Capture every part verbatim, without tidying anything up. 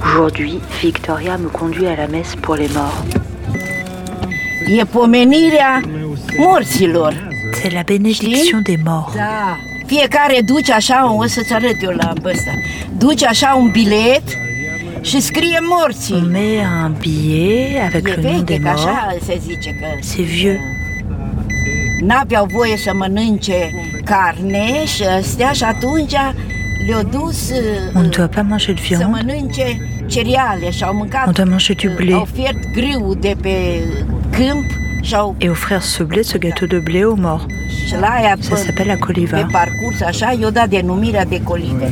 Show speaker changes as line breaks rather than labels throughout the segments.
Aujourd'hui, Victoria me conduit à la messe pour les morts.
E pomenirea morților.
C'est la bénédiction des morts.
Da. Fiecare duce așa, o să-ți arăt eu la ăsta. Duce așa un bilet și scrie morții.
On met un billet avec
E
le nom des
veche, că
morts.
așa se zice că
C'est vieux.
n-aveau voie să mănânce carne și astea și atunci le-au dus
On ne doit pas manger de
să
viande.
mănânce cereale și au mâncat,
On doit manger du blé.
au fiert grâul de pe câmp și au
Et offrir ce blé, ce gâteau de blé aux morts.
și la aia
Ça
pe,
s'appelle la
pe
coliva.
parcurs așa i-au dat denumirea de colive.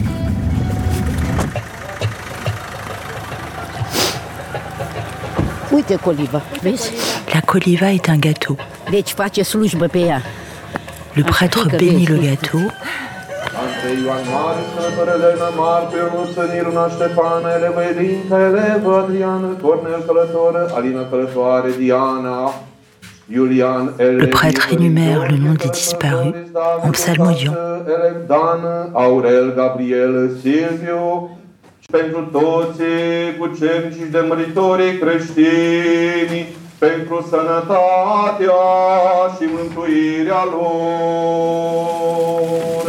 Uite coliva, vezi?
La coliva est un gâteau.
Deci face slujbă pe ea.
Le prêtre bénit le gâteau.
Ante Ioan Mare, Sfântul Elena Marpe, Ruță, Niruna Ștefana, Eleva Elinca, Eleva Adriană, Cornel Călătoră, Alina Călătoare, Diana, Iulian, Elena,
Le prêtre énumère le nom des disparus en psalmodiant.
Dan, Aurel, Gabriel, Silviu, și pentru toți cucernici de măritorii creștini, pentru sănătatea și mântuirea lor.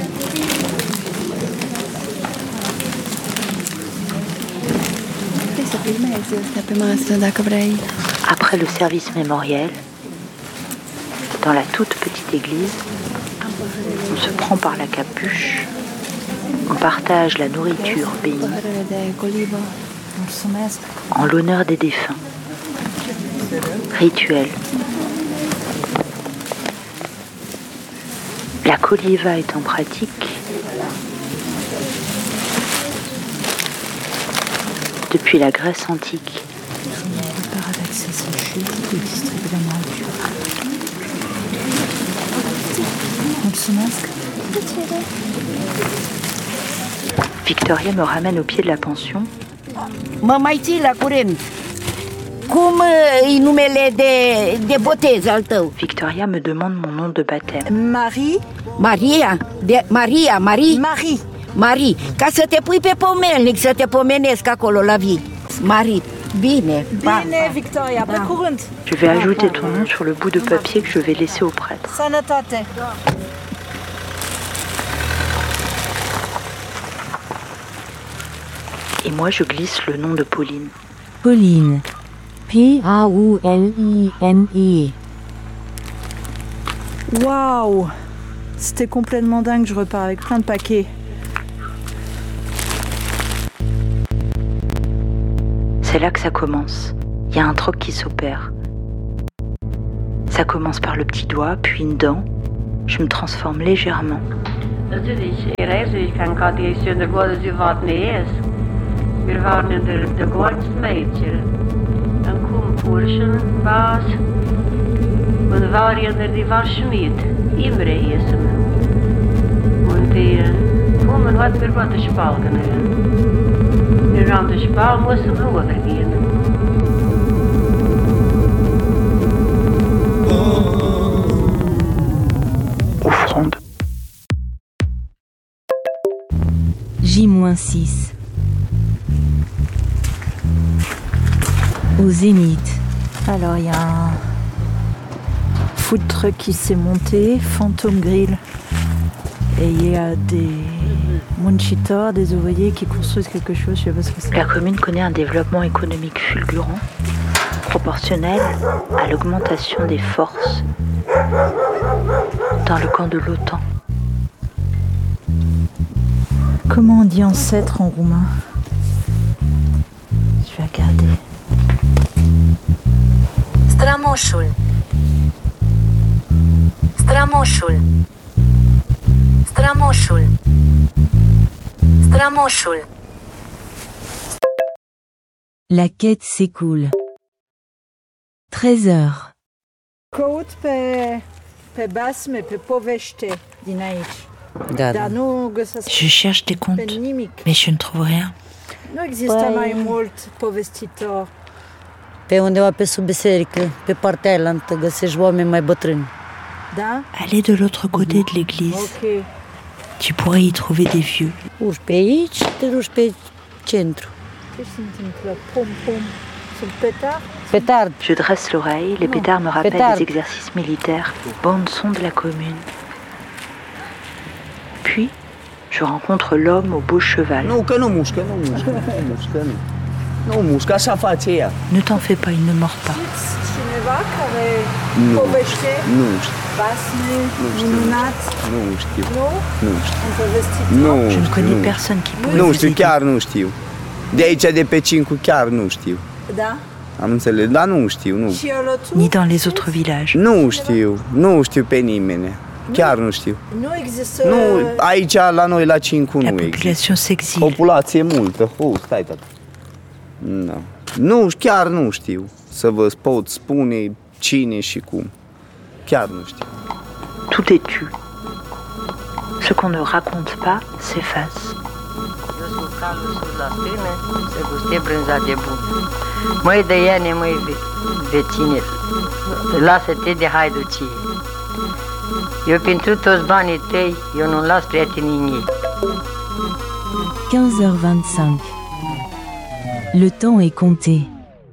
Să filmezi astea pe masă, dacă vrei.
Après le service mémoriel, dans la toute petite église, on se prend par la capuche, on partage la nourriture bénie
Paharele de colivă.
en l'honneur des défunts. Rituel. La coliva est en pratique depuis la Grèce antique. Victoria me ramène au pied de la pension.
Mă mai ții la curent. Cum e numele de, de botez al tău?
Victoria me demande mon nom de baptême.
Marie.
Maria? De, Maria, Marie?
Marie.
Marie, ca să te pui pe pomelnic, să te pomenesc acolo la vii. Marie, bine.
Bine, Victoria, pe curând.
Je vais ajouter ton nom sur le bout de papier que je vais laisser au prêtre.
Sănătate.
Et moi, je glisse le nom de Pauline.
Pauline. P A U L I N E.
Waouh. C'était complètement dingue, je repars avec plein de paquets.
C'est là que ça commence. Il y a un troc qui s'opère. Ça commence par le petit doigt, puis une dent. Je me transforme légèrement.
Natürlich, er is, ich kann gerade jetzt in der Gode, sie warten erst. Wir waren in der, der Goldmädchen. Dann kommt Burschen, was? Und war ja der, die war Schmied. Immer essen. Und die kommen, hat mir was der Spal genommen. Wir an der Spal mussten wir runtergehen.
Offrande.
J six. Au Zénith.
Alors, il y a un food truck qui s'est monté, Phantom Grill. Et il y a des munchitors, des ouvriers qui construisent quelque chose, je sais pas ce que c'est.
La commune connaît un développement économique fulgurant, proportionnel à l'augmentation des forces dans le camp de l'OTAN.
Comment on dit ancêtre en roumain? Je vais regarder.
Strămoșul. Strămoșul. Strămoșul. Strămoșul. La quête s'écoule. treize heures.
Căut pe, pe basme, pe povește din aici.
Da,
Dar nu găsesc
Je cherche des
pe
comptes,
nimic.
mais je ne trouve rien.
Nu există mai mult povestitor.
Pe undeva pe sub biserică, pe partea ailaltă, găsești oameni mai bătrâni.
Da?
Allez de l'autre côté de l'église.
Ok.
Tu pourrais y trouver des vieux.
Urci pe aici, te duci pe centru. Petard.
Je dresse l'oreille, les pétards me rappellent
pétard.
les exercices militaires, bande-son de la commune. Puis, je rencontre l'homme au beau cheval.
Nu, că nu mușcă, nu mușcă, nu mușcă, nu. Nu mușcă, așa face ea.
Ne t'en fais pas, il ne mord pas.
Nu, nu știu. Nu știu. Nu știu. Nu,
Je ne connais
nu.
personne qui pourrait
Nu
vous
știu,
aider.
chiar nu știu. De aici, de pe Cincu, chiar nu știu.
Da?
Am înțeles, dar nu știu, nu.
Și Olotu?
Ni dans les autres villages.
Nu știu, nu știu pe nimeni. Chiar nu știu.
Nu există...
Nu, aici, la noi, la Cincu,
La
nu există.
population s'exile.
Populație multă. Oh, stai, tata. Nu. Nu, chiar nu știu să vă pot spune cine și cum. Chiar nu știu.
Tout est tu. Ce qu'on ne raconte pas s'efface.
Eu sunt calul sus la stână, se guste brânza de bun. Măi de iane, măi ve- vecine, lasă-te de haiducie. Eu pentru toți banii tăi, eu nu las prietenii mei.
quinze heures vingt-cinq. Le temps est compté.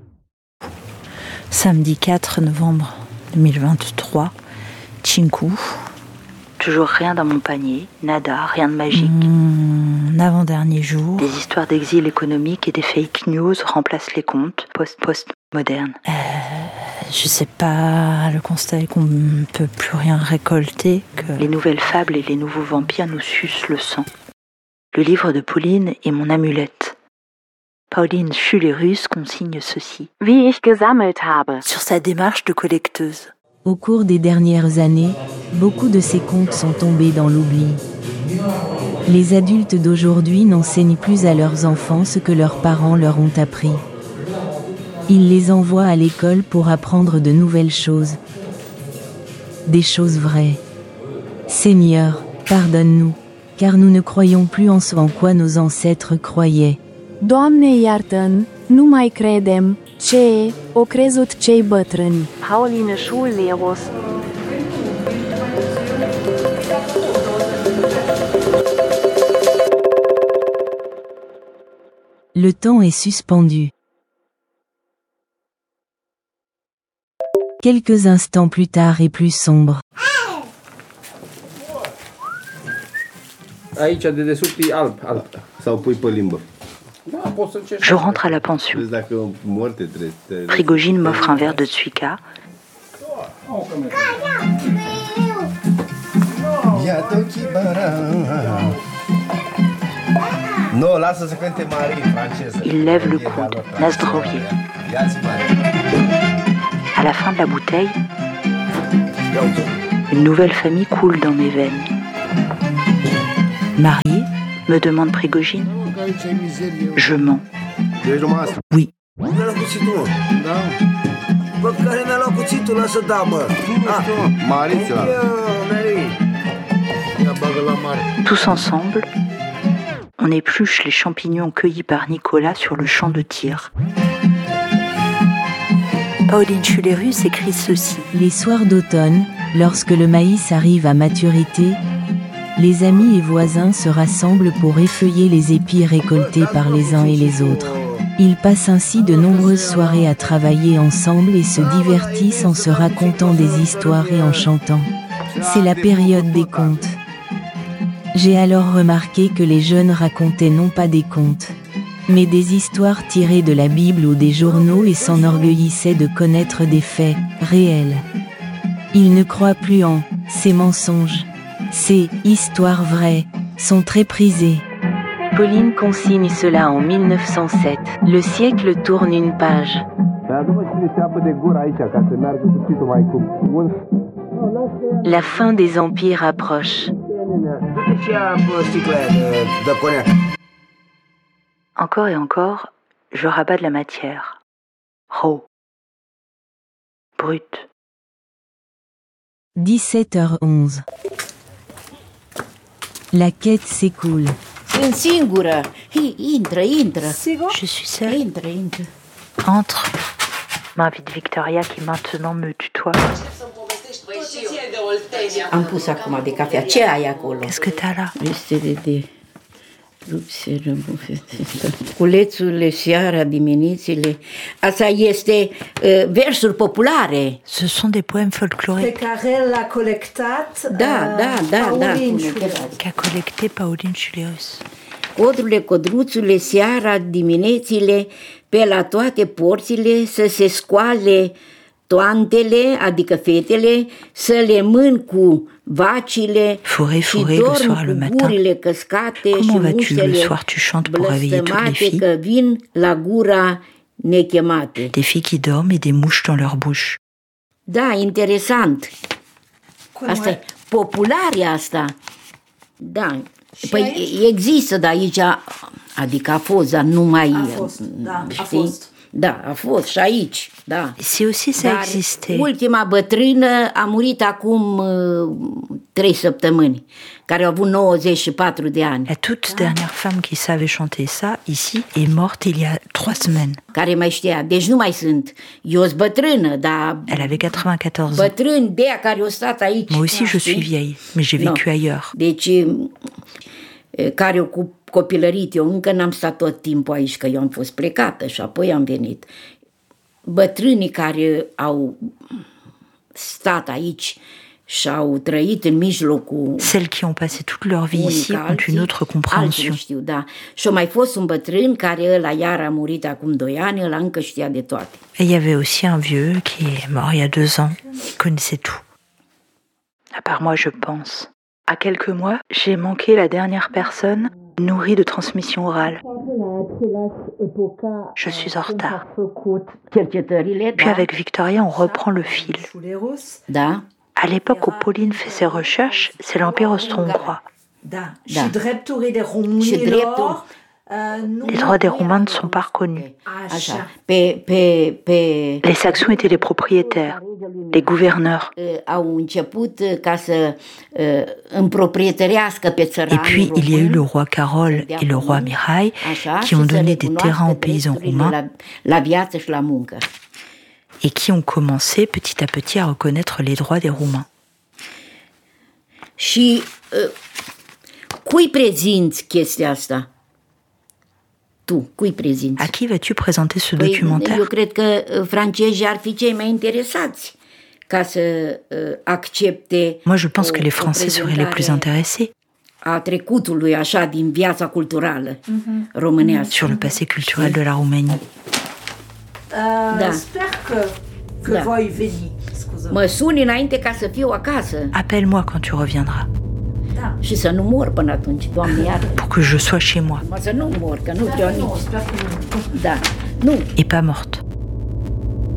Samedi quatre novembre deux mille vingt-trois, Cincu. Toujours rien dans mon panier, nada, rien de magique. Mmh, avant-dernier jour. Des histoires d'exil économique et des fake news remplacent les contes post-post-modernes. Euh, je sais pas, le constat est qu'on ne peut plus rien récolter, que les nouvelles fables et les nouveaux vampires nous sucent le sang. Le livre de Pauline est mon amulette. Pauline Schülerus consigne ceci.
Wie ich gesammelt habe.
Sur sa démarche de collecteuse.
Au cours des dernières années, beaucoup de ces contes sont tombés dans l'oubli. Les adultes d'aujourd'hui n'enseignent plus à leurs enfants ce que leurs parents leur ont appris. Ils les envoient à l'école pour apprendre de nouvelles choses. Des choses vraies. Seigneur, pardonne-nous, car nous ne croyons plus en ce en quoi nos ancêtres croyaient.
Doamne iartă-n, nu mai credem ce o crezut cei bătrâni.
Pauline Schullerus. Le temps est suspendu. Quelques instants plus tard et plus sombre.
Aici, de desubt, e alb, alb.
Sau pui pe limbă.
Je rentre à la pension.
Vezi dacă mor te trebuie.
Prigogine m'offre un verre de Tsuika.
Nu, lasă să cânte Marie în franceză.
Il lève le coude, Nasdrovier. À la fin de la bouteille, une nouvelle famille coule dans mes veines. Marié, me demande Prigogine. Je mens. Oui. Tous ensemble, on épluche les champignons cueillis par Nicolas sur le champ de tir. Pauline Schülerus écrit ceci.
Les soirs d'automne, lorsque le maïs arrive à maturité, les amis et voisins se rassemblent pour effeuiller les épis récoltés par les uns et les autres. Ils passent ainsi de nombreuses soirées à travailler ensemble et se divertissent en se racontant des histoires et en chantant. C'est la période des contes. J'ai alors remarqué que les jeunes racontaient non pas des contes, mais des histoires tirées de la Bible ou des journaux et s'enorgueillissaient de connaître des faits réels. Ils ne croient plus en ces mensonges. Ces histoires vraies sont très prisées. Pauline consigne cela en mille neuf cent sept. Le siècle tourne une page. La fin des empires approche.
Encore et encore, je rabats de la matière. Raw. Brut.
dix-sept heures onze. La quête s'écoule.
Sunt singură. Hi, intră, intră.
Sigur?
Je suis seule.
Intră, intră.
Entre, m'invite Victoria qui maintenant me tutoie.
Am pus acum de cafea. Ce ai acolo?
Qu'est-ce que t'as là?
Este de, de Culețurile, seara, diminețile. Asta este uh, versuri populare.
Ce sont des poèmes folkloriques.
Pe care l-a colectat
Da, da, da, da.
Qu'a collecté Pauline Schulerus.
Codrurile, codruțurile, seara, diminețile, pe la toate porțile să se scoale toantele, adică fetele, să le mân cu vacile
Fourré,
și
fourré, le
dorm
soir, le
cu
matin.
gurile căscate și
Comment vas-tu? Le
muștele
soir, tu chantes pour réveiller toutes les
blăstămate
filles.
că vin la gura nechemate.
Des filles qui dorment et des mouches dans leur bouche.
Da, interesant. Asta e popularea asta. Da. Păi există, dar aici, adică a fost, dar nu mai...
A fost, da, a
știi?
fost.
Da, a fost și aici, da.
Si aussi ça
Dar
existait.
ultima bătrână a murit acum uh, trei săptămâni, care a avut nouăzeci și patru de ani.
La toute dernière femme qui savait chanter ça, ici, est morte il y a trois semaines.
Care mai știa, deci nu mai sunt. Eu sunt bătrână, dar
Elle avait quatre-vingt-quatorze ans.
bătrâni de aia care au stat aici.
Moi aussi, je
știi?
suis vieille, mais j'ai vécu
No.
ailleurs.
Deci, care au cu- copilărit, eu încă n-am stat tot timpul aici, că eu am fost plecată și apoi am venit. Bătrânii care au stat aici și au trăit în mijlocul
Celles qui ont passé toute leur vie ici
unii ca
ont une autre
alții
compréhension.
știu, da. Și a mai fost un bătrân care ăla iar a murit acum doi ani, ăla încă știa de toate.
Et il y avait aussi un vieux qui est mort il y a deux ans, qui connaissait tout. À part moi, je pense. À quelques mois, j'ai manqué la dernière personne nourrie de transmission orale. Je suis en retard.
Cercetările,
Puis
da,
avec Victoria, on reprend le fil.
da,
À l'époque où Pauline fait ses recherches, c'est l'Empire austro-hongrois.
Da.
Da.
Și drepturile
Și
românilor
dreptul-
uh, nu
Les droits des Roumains ne sont pas reconnus.
așa. Pe, pe, pe,
Les Saxons étaient les propriétaires, les gouverneurs.
uh, au început uh, ca să uh, împroprietărească pe
Et
țăranul
puis, il y a eu le
român,
roi Carol et le roi Mihai
așa,
qui
și
ont
să
donné des
recunoască
terrains aux paysans
drepturile
roumains
la, la viață și la muncă.
et qui ont commencé petit à petit à reconnaître les droits des Roumains.
Și uh, cui prezinți chestia asta? Tu, cui prezinți?
À qui vas-tu présenter ce
Păi,
documentaire?
eu cred că uh, francezii ar fi cei mai interesați ca să uh, accepte
Moi, je pense
o-
que les
o
Français seraient les plus
prezentare
intéressés
a trecutului, așa, din viața culturală românească.
sur le passé culturel de la Roumanie.
Uh,
Da.
Sper că, că
Da.
voi veni. Scuză.
Mă suni înainte ca să fiu acasă
Appelle-moi quand tu reviendras,
Da.
și să nu mor până atunci, Doamne iartă.
pour que je sois chez moi
Mă să nu mor, că nu vreau
Nu,
nici.
sper că nu.
Da, nu.
et pas morte.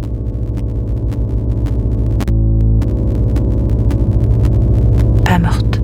Pas morte.